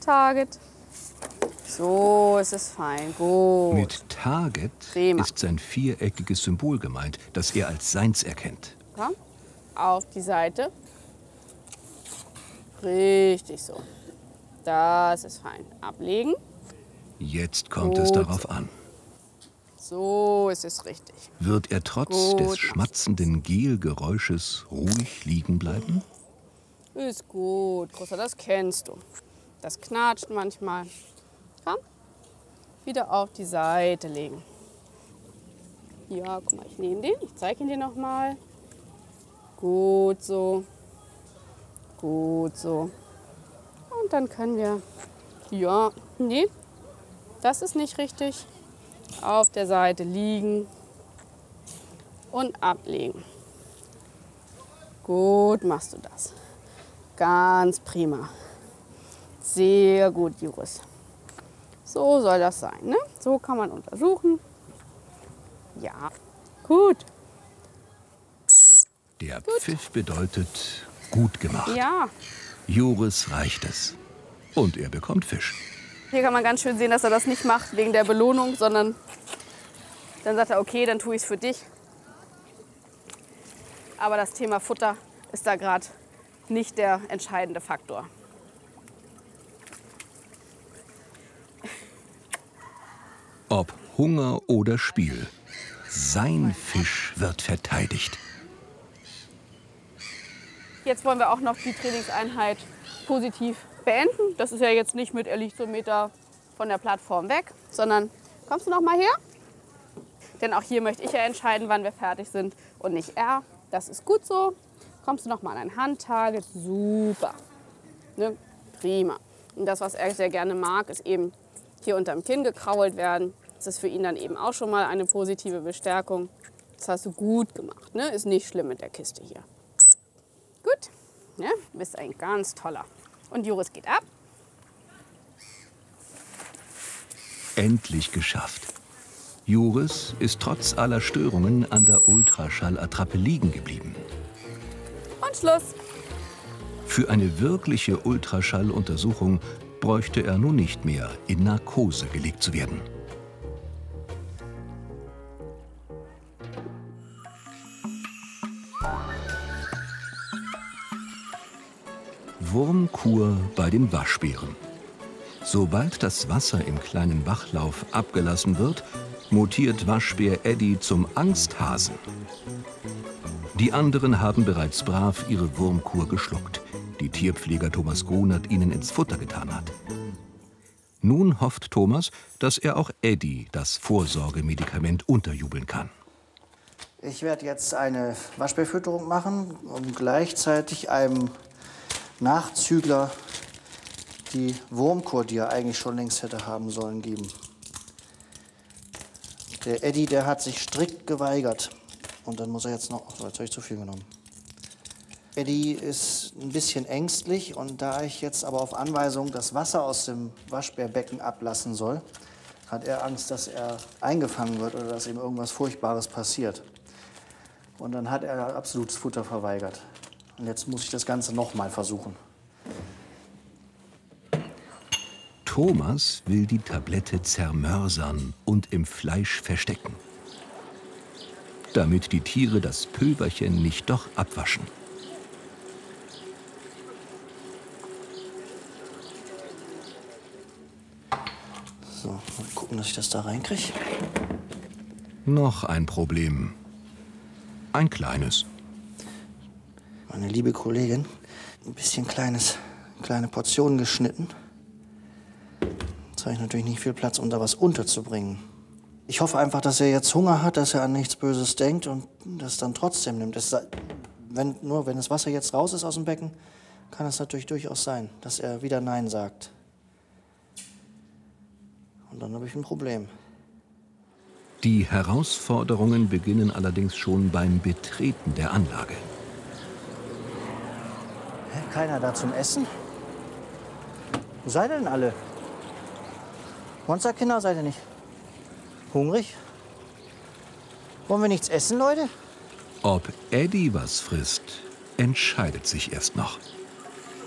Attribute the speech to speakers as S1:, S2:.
S1: Target. So ist es fein. Gut.
S2: Mit Target
S1: Prima.
S2: ist sein viereckiges Symbol gemeint, das er als seins erkennt.
S1: Komm, auf die Seite. Richtig so. Das ist fein. Ablegen.
S2: Jetzt kommt es darauf an.
S1: So ist es richtig.
S2: Wird er trotz des schmatzenden Gelgeräusches ruhig liegen bleiben?
S1: Ist gut, Großer, das kennst du. Das knatscht manchmal. Komm, wieder auf die Seite legen. Ja, guck mal, ich nehme den. Ich zeige ihn dir noch mal. Gut so. Gut so. Und dann können wir... Ja, nee, das ist nicht richtig. Auf der Seite liegen und ablegen. Gut machst du das. Ganz prima. Sehr gut, Juris. So soll das sein, ne? So kann man untersuchen. Ja, gut.
S2: Der Pfiff bedeutet gut gemacht.
S1: Ja.
S2: Joris reicht es. Und er bekommt Fisch.
S1: Hier kann man ganz schön sehen, dass er das nicht macht wegen der Belohnung, sondern dann sagt er, okay, dann tue ich es für dich. Aber das Thema Futter ist da gerade nicht der entscheidende Faktor.
S2: Ob Hunger oder Spiel, sein Fisch wird verteidigt.
S1: Jetzt wollen wir auch noch die Trainingseinheit positiv beenden. Das ist ja jetzt nicht mit, er liegt so einen Meter von der Plattform weg, sondern kommst du noch mal her? Denn auch hier möchte ich ja entscheiden, wann wir fertig sind und nicht er. Das ist gut so. Kommst du noch mal an ein Handtarget? Super. Ne? Prima. Und das, was er sehr gerne mag, ist eben hier unterm Kinn gekrault werden. Das ist für ihn dann eben auch schon mal eine positive Bestärkung. Das hast du gut gemacht. Ne? Ist nicht schlimm mit der Kiste hier. Gut. Ne? Du bist ein ganz toller. Und Joris geht ab.
S2: Endlich geschafft. Joris ist trotz aller Störungen an der Ultraschallatrappe liegen geblieben.
S1: Und Schluss.
S2: Für eine wirkliche Ultraschalluntersuchung bräuchte er nun nicht mehr in Narkose gelegt zu werden. Wurmkur bei den Waschbären. Sobald das Wasser im kleinen Bachlauf abgelassen wird, mutiert Waschbär Eddie zum Angsthasen. Die anderen haben bereits brav ihre Wurmkur geschluckt, die Tierpfleger Thomas Gohnert ihnen ins Futter getan hat. Nun hofft Thomas, dass er auch Eddie das Vorsorgemedikament unterjubeln kann.
S3: Ich werde jetzt eine Waschbärfütterung machen und gleichzeitig einem Nachzügler die Wurmkur, die er eigentlich schon längst hätte haben sollen, geben. Der Eddie, der hat sich strikt geweigert. Und dann muss er jetzt noch... Oh, jetzt habe ich zu viel genommen. Eddie ist ein bisschen ängstlich und da ich jetzt aber auf Anweisung das Wasser aus dem Waschbärbecken ablassen soll, hat er Angst, dass er eingefangen wird oder dass ihm irgendwas Furchtbares passiert. Und dann hat er absolutes Futter verweigert. Und jetzt muss ich das Ganze noch mal versuchen.
S2: Thomas will die Tablette zermörsern und im Fleisch verstecken, damit die Tiere das Pülverchen nicht doch abwaschen.
S3: So, mal gucken, dass ich das da reinkriege.
S2: Noch ein Problem. Ein kleines.
S3: Meine liebe Kollegin, ein bisschen kleine Portionen geschnitten. Jetzt habe ich natürlich nicht viel Platz, um da was unterzubringen. Ich hoffe einfach, dass er jetzt Hunger hat, dass er an nichts Böses denkt und das dann trotzdem nimmt. Wenn das Wasser jetzt raus ist aus dem Becken, kann es natürlich durchaus sein, dass er wieder Nein sagt. Und dann habe ich ein Problem.
S2: Die Herausforderungen beginnen allerdings schon beim Betreten der Anlage.
S3: Hä, keiner da zum Essen? Wo seid ihr denn alle? Monsterkinder, seid ihr nicht hungrig? Wollen wir nichts essen, Leute?
S2: Ob Eddie was frisst, entscheidet sich erst noch.